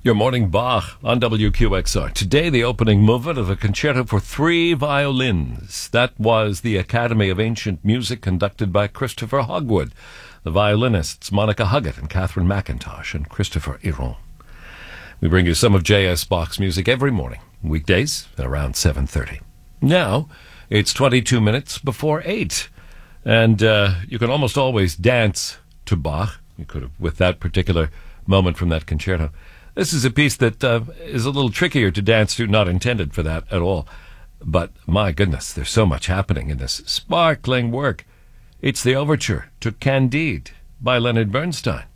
Your morning Bach on WQXR. Today, the opening movement of a concerto for 3 violins. That was the Academy of Ancient Music conducted by Christopher Hogwood. The violinists, Monica Huggett and Catherine McIntosh and Christopher Iron. We bring you some of J.S. Bach's music every morning, weekdays at around 7:30. Now, it's 22 minutes before 8. And you can almost always dance to Bach. You could have with that particular moment from that concerto. This is a piece that is a little trickier to dance to, not intended for that at all. But my goodness, there's so much happening in this sparkling work. It's the overture to Candide by Leonard Bernstein.